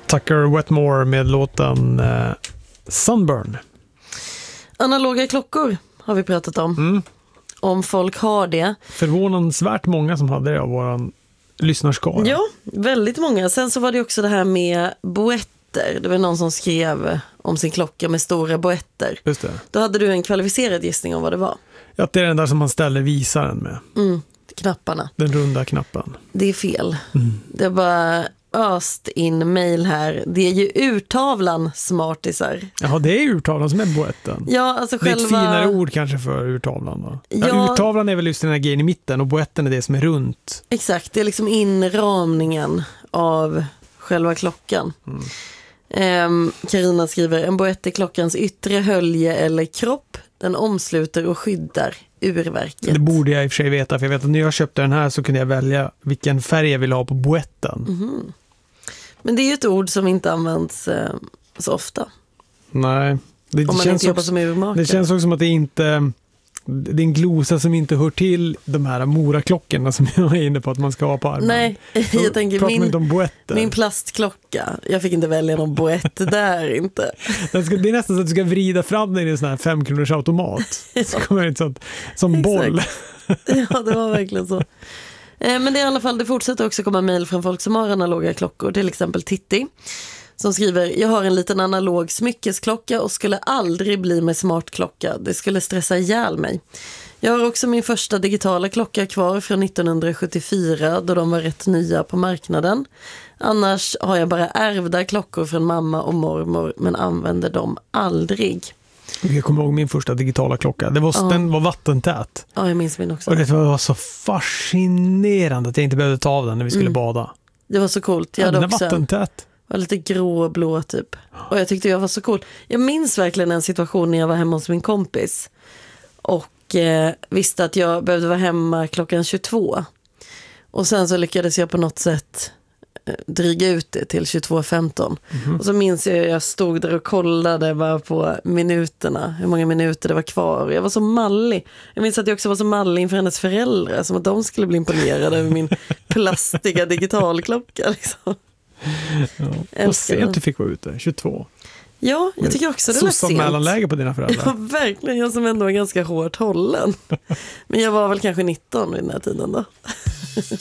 Tucker Wetmore med låten Sunburn. Analoga klockor har vi pratat om. Om folk har det. Förvånansvärt många som hade det av våran lyssnarskara. Ja, väldigt många. Sen så var det också det här med boetter. Det var någon som skrev om sin klocka med stora boetter. Just det. Då hade du en kvalificerad gissning om vad det var. Ja, det är den där som man ställer visaren med. Knapparna. Den runda knappen. Det är fel. Det är bara öst in mail här. Det är ju urtavlan, smartisar. Ja, det är urtavlan som är boetten. Ja, alltså Det är själva... ett finare ord kanske för urtavlan, va? Ja. Urtavlan är väl just den här grejen i mitten och boetten är det som är runt. Exakt, det är liksom inramningen av själva klockan. Carina skriver, en boett är klockans yttre hölje eller kropp. Den omsluter och skyddar urverket. Det borde jag i och för sig veta, för jag vet att när jag köpte den här så kunde jag välja vilken färg jag ville ha på boetten. Men det är ju ett ord som inte används så ofta. Nej. Det Om man känns inte jobbar också, som urmakare. det känns också som att det inte... Det är en glosa som inte hör till de här moraklockorna som jag är inne på att man ska ha på armen. Nej, jag tänker pratar man inte om boetter. min plastklocka. Jag fick inte välja någon boett där inte. Det är nästan så att du ska vrida fram den i en sån här 5-kronors automat. Så kommer det inte sånt som boll. Ja, det var verkligen så. Men det är i alla fall, det fortsätter också komma mejl från folk som har analoga klockor. Till exempel Titti som skriver, jag har en liten analog smyckesklocka och skulle aldrig bli med smartklocka. Det skulle stressa ihjäl mig. Jag har också min första digitala klocka kvar från 1974 då de var rätt nya på marknaden. Annars har jag bara ärvda klockor från mamma och mormor men använder dem aldrig. Jag kommer ihåg min första digitala klocka. Den var vattentät. Ja, jag minns min också. Och det var så fascinerande att jag inte behövde ta av den när vi skulle bada. Det var så coolt. Jag hade den är också vattentät. var lite grå och blå typ. Och jag tyckte jag var så cool. Jag minns verkligen en situation när jag var hemma hos min kompis. Och visste att jag behövde vara hemma klockan 22. Och sen så lyckades jag på något sätt dryga ut det till 22:15. Och så minns jag stod där och kollade bara på minuterna. Hur många minuter det var kvar. Jag var så mallig. Jag minns att jag också var så mallig inför hennes föräldrar. Som att de skulle bli imponerade över min plastiga digitalklocka liksom. Ja. Och sent du fick vara ute, 22. Ja, jag tycker också det lät sent. mellanläge på dina föräldrar. Ja, verkligen. Jag som ändå är ganska hårt hållen. Men jag var väl kanske 19 vid den här tiden då.